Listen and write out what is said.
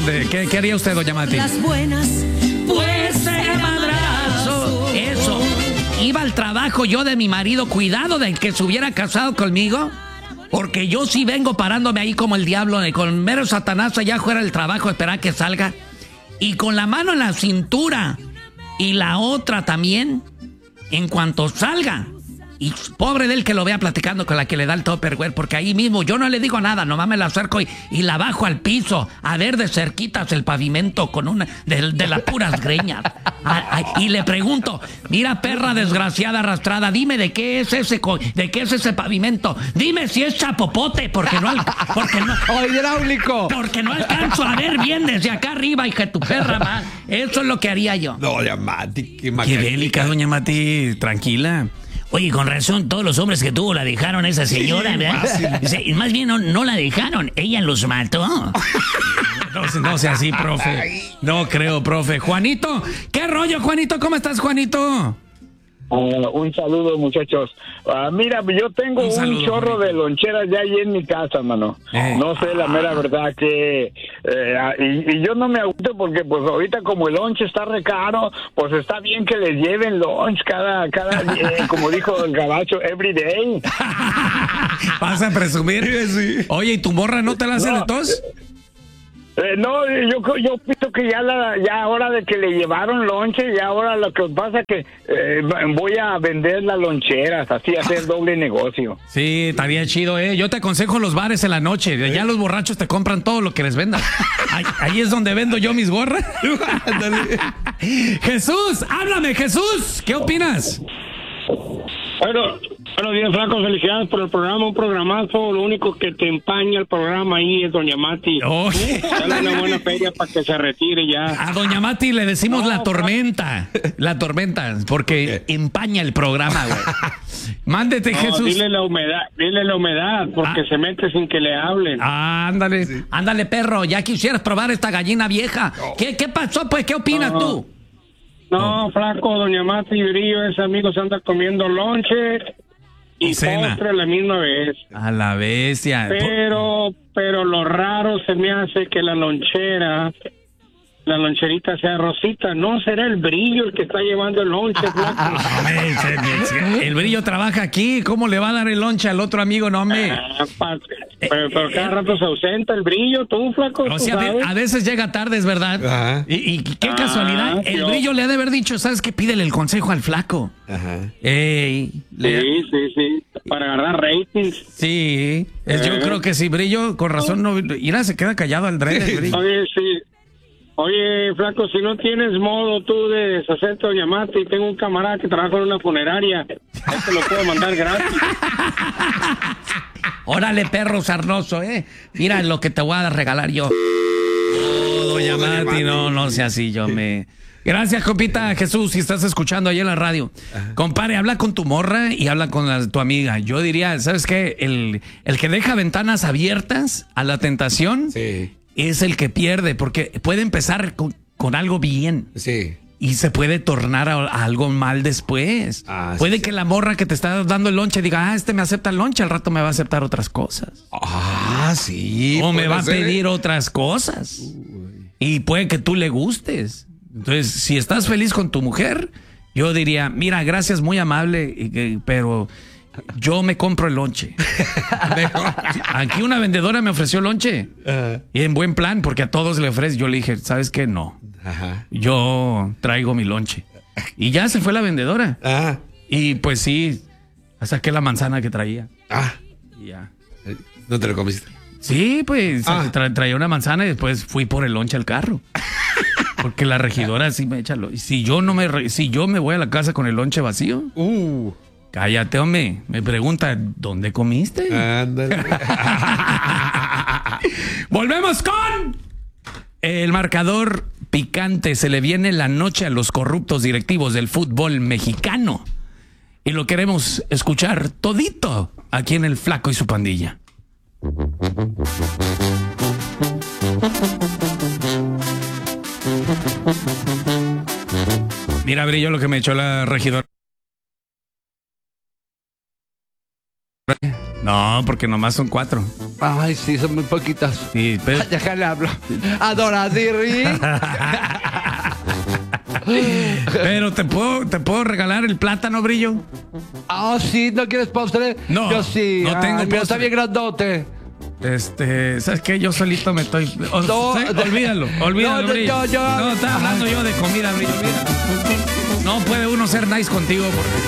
Mande, ¿qué haría usted, doña Mati? Las buenas, Pues de madrazo. Eso. Iba al trabajo yo de mi marido, cuidado de que se hubiera casado conmigo. Porque yo sí vengo parándome ahí como el diablo, con mero Satanás allá fuera del trabajo, esperar que salga. Y con la mano en la cintura. Y la otra también. En cuanto salga. Y pobre de él que lo vea platicando con la que le da el Tupperware, porque ahí mismo yo no le digo nada, nomás me la acerco y la bajo al piso, a ver de cerquitas el pavimento con una de las puras greñas. Y le pregunto, mira perra desgraciada arrastrada, dime de qué es ese pavimento, dime si es chapopote, porque no hidráulico. Porque no alcanzo a ver bien desde acá arriba, hija de tu perra, man. Eso es lo que haría yo. No, doña Mati, Qué bélica, doña Mati, tranquila. Oye, con razón, todos los hombres que tuvo la dejaron a esa señora, ¿verdad? Más bien no la dejaron, ella los mató. No sea así, profe. No creo, profe. Juanito, ¿qué rollo, Juanito? ¿Cómo estás, Juanito? Un saludo, muchachos. Mira, yo tengo un chorro de loncheras ya ahí en mi casa, mano. No sé, la mera verdad que... y yo no me agüito porque pues ahorita como el lunch está re caro, pues está bien que les lleven lunch cada como dijo el gabacho, every day. ¿Vas a presumir? Sí. Oye, ¿y tu morra no te la hace de tos? No, yo pienso que ya hora de que le llevaron lonche, y ahora lo que pasa es que voy a vender las loncheras, así hacer doble negocio. Sí, estaría chido, Yo te aconsejo los bares en la noche. Ya los borrachos te compran todo lo que les vendan. Ahí es donde vendo yo mis gorras. Jesús, háblame, Jesús. ¿Qué opinas? Bueno, buenos días, Flaco, felicidades por el programa, un programazo. Lo único que te empaña el programa ahí es doña Mati. Dale una buena feria para que se retire ya. A doña Mati le decimos la tormenta, porque empaña el programa, güey. Mándete, Jesús. Dile la humedad, porque se mete sin que le hablen. Ándale, perro, ya quisieras probar esta gallina vieja. ¿Qué pasó, pues? ¿Qué opinas tú? No, Flaco, doña Mati y Brillo, ese amigo se anda comiendo lonche y postre a la misma vez. A la bestia. Pero lo raro se me hace que la loncherita sea rosita. ¿No será el Brillo el que está llevando el lonche, Flaco? El Brillo trabaja aquí. ¿Cómo le va a dar el lonche al otro amigo? No, hombre. Pero cada rato se ausenta el Brillo, tú, Flaco. O sea, a veces llega tarde, es verdad. Ajá. Y qué casualidad. El Brillo le ha de haber dicho, ¿sabes qué? Pídele el consejo al flaco. Ajá. Sí. Para agarrar ratings. Sí. Yo creo que sí, Brillo, con razón, no. Mira, se queda callado al drede, Brillo. Oye, sí. Oye, Flaco, si no tienes modo tú de deshacerte, doña Mati, tengo un camarada que trabaja en una funeraria. Este lo puedo mandar gratis. Órale, perro sarnoso, Mira lo que te voy a regalar yo. Doña Mati, no sea así, Gracias, compita Jesús, si estás escuchando ahí en la radio. Compadre, habla con tu morra y habla con tu amiga. Yo diría, ¿sabes qué? El que deja ventanas abiertas a la tentación... Sí. Es el que pierde, porque puede empezar con algo bien. Sí. Y se puede tornar a algo mal después. Puede que la morra que te está dando el lonche diga, me acepta el lonche, al rato me va a aceptar otras cosas. Sí. O me va a pedir otras cosas. Y puede que tú le gustes. Entonces, si estás feliz con tu mujer, yo diría, mira, gracias, muy amable, pero... yo me compro el lonche. Aquí una vendedora me ofreció lonche. Y en buen plan, porque a todos le ofrece. Yo le dije, ¿sabes qué? No. Yo traigo mi lonche. Y ya se fue la vendedora. Y pues sí, saqué la manzana que traía. Y ya. ¿No te lo comiste? Sí, pues traía una manzana y después fui por el lonche al carro. Porque la regidora sí me echa. Si yo me voy a la casa con el lonche vacío. Cállate, hombre. Me pregunta, ¿dónde comiste? Ándale. Volvemos con el marcador picante. Se le viene la noche a los corruptos directivos del fútbol mexicano. Y lo queremos escuchar todito aquí en El Flaco y su pandilla. Mira, Brillo, lo que me echó la regidora. No, porque nomás son 4. Ay, sí, son muy poquitas. Sí, pero... Déjale hablo. Adoradirri. Pero te puedo regalar el plátano, Brillo. Ah, sí, ¿no quieres postre? No, yo sí. no tengo postre. postre. Está bien grandote. ¿Sabes qué? Yo solito me estoy... olvídalo, No, Brillo. yo. No, estaba hablando yo de comida, Brillo. Mira. No puede uno ser nice contigo porque...